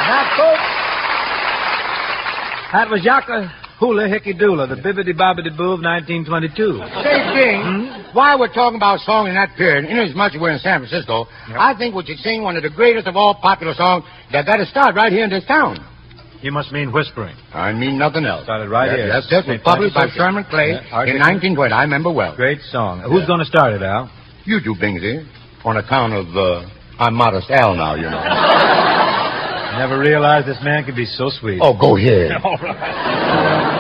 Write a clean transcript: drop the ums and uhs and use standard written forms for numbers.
That was Yaka Hula Hickey Dula, the Bibbidi Bobbidi Boo of 1922. Say, Bing, while we're talking about songs in that period, inasmuch as we're in San Francisco, I think we should sing one of the greatest of all popular songs that got to start right here in this town. You must mean Whispering. I mean nothing else. Started right here. Yes, this was published by Sherman Clay in 1920. I remember well. Great song. Who's going to start it, Al? You do, Bingsy, on account of, I'm Modest Al now, you know. Never realized this man could be so sweet. Oh, go ahead. All right.